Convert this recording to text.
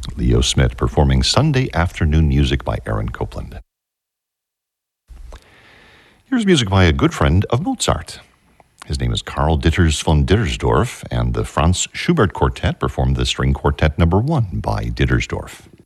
Leo Smith performing Sunday Afternoon Music by Aaron Copland. Here's music by a good friend of Mozart. His name is Karl Ditters von Dittersdorf, and the Franz Schubert Quartet performed the String Quartet No. 1 by Dittersdorf.